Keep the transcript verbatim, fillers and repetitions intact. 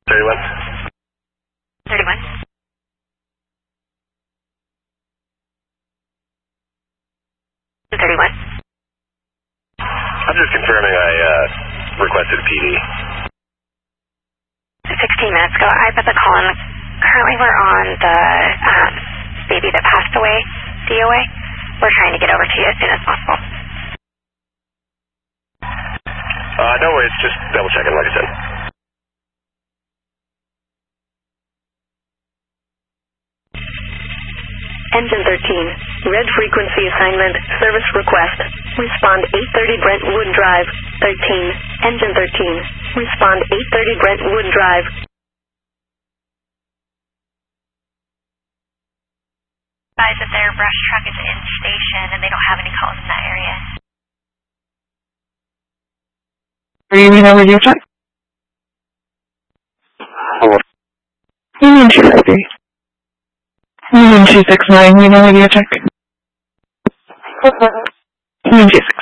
thirty-one. thirty-one. thirty-one. I'm just confirming I uh, requested P D. sixteen minutes ago, I put the call in. Currently we're on the um, baby that passed away D O A. We're trying to get over to you as soon as possible. Uh, no worries, just double checking like I said. Engine thirteen, red frequency assignment, service request. Respond eight thirty Brentwood Drive, thirteen. Engine thirteen, respond eight thirty Brentwood Drive. Advise that their brush truck is in station and they don't have any calls in that area. Are you in a radio check? Hello. Union two five three. Union two six nine, you know radio check? Union two six